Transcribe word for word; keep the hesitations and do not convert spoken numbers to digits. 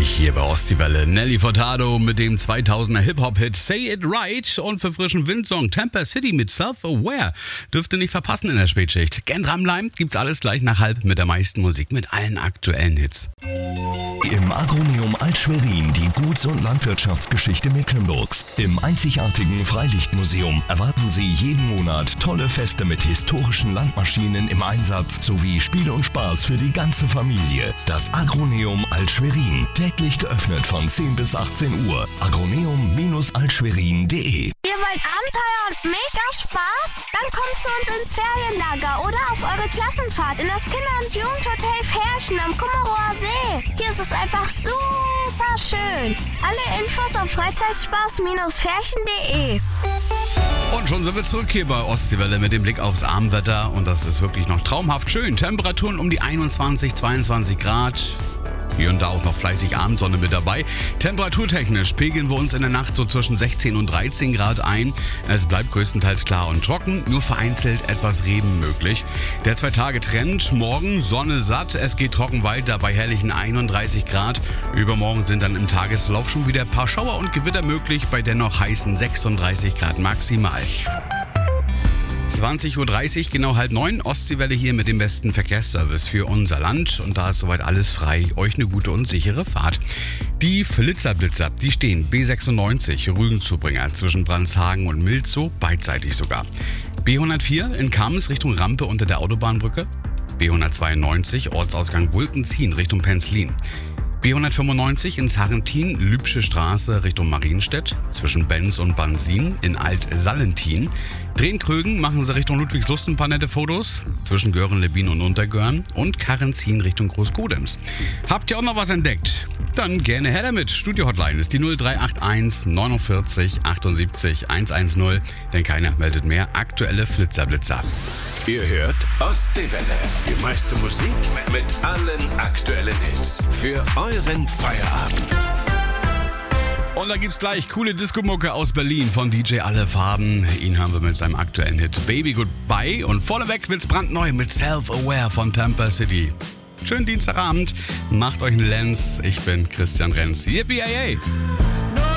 gleich hier bei Ostseewelle. Nelly Furtado mit dem zweitausender Hip-Hop-Hit Say It Right und für frischen Windsong Tampa City mit Self-Aware. Dürft ihr nicht verpassen in der Spätschicht. Gern dranbleiben, gibt's alles gleich nach halb mit der meisten Musik, mit allen aktuellen Hits. Im Agroneum Alt-Schwerin die Guts- und Landwirtschaftsgeschichte Mecklenburgs. Im einzigartigen Freilichtmuseum erwarten Sie jeden Monat tolle Feste mit historischen Landmaschinen im Einsatz sowie Spiele und Spaß für die ganze Familie. Das Agroneum Alt-Schwerin, täglich geöffnet von zehn bis achtzehn Uhr. agroneum Bindestrich altschwerin punkt de. Ihr wollt Abenteuer und mega Spaß? Dann kommt zu uns ins Ferienlager oder auf eure Klassenfahrt in das Kinder- und Jugendhotel Ferchen am Kummerower See. Hier ist es einfach super schön. Alle Infos auf freizeitspaß Bindestrich ferchen punkt de. Und schon sind wir zurück hier bei Ostseewelle mit dem Blick aufs Abendwetter. Und das ist wirklich noch traumhaft schön. Temperaturen um die einundzwanzig, zweiundzwanzig Grad. Hier und da auch noch fleißig Abendsonne mit dabei. Temperaturtechnisch pegeln wir uns in der Nacht so zwischen sechzehn und dreizehn Grad ein. Es bleibt größtenteils klar und trocken, nur vereinzelt etwas Regen möglich. Der Zwei-Tage-Trend, morgen Sonne satt, es geht trocken weiter bei herrlichen einunddreißig Grad. Übermorgen sind dann im Tagesverlauf schon wieder ein paar Schauer und Gewitter möglich, bei dennoch heißen sechsunddreißig Grad maximal. zwanzig Uhr dreißig, genau halb neun, Ostseewelle hier mit dem besten Verkehrsservice für unser Land. Und da ist soweit alles frei. Euch eine gute und sichere Fahrt. Die Flitzerblitzer, die stehen B sechsundneunzig, Rügenzubringer zwischen Brandshagen und Milzow, beidseitig sogar. B hundertvier in Kamenz Richtung Rampe unter der Autobahnbrücke. B hundertzweiundneunzig, Ortsausgang Wulkenzien Richtung Penzlin. B hundertfünfundneunzig in Sarrentin, Lübsche Straße Richtung Marienstedt, zwischen Benz und Bansin in Alt-Sallentin. Drehn-Krögen machen sie Richtung Ludwigslust ein paar nette Fotos, zwischen Göhren-Lebin und Untergörn und Karrenzin Richtung Großgodems. Habt ihr auch noch was entdeckt? Dann gerne her damit. Studio-Hotline ist die null drei acht eins neunundvierzig achtundsiebzig hundertzehn, denn keiner meldet mehr. Aktuelle Flitzerblitzer. Ihr hört Ostseewelle. Die meiste Musik mit allen aktuellen Hits. Für euren Feierabend. Und da gibt's gleich coole Disco-Mucke aus Berlin von D J Alle Farben. Ihn haben wir mit seinem aktuellen Hit Baby Goodbye. Und vorneweg wird's brandneu mit Self-Aware von Tampa City. Schönen Dienstagabend. Macht euch einen Lenz. Ich bin Christian Renz. Yippie!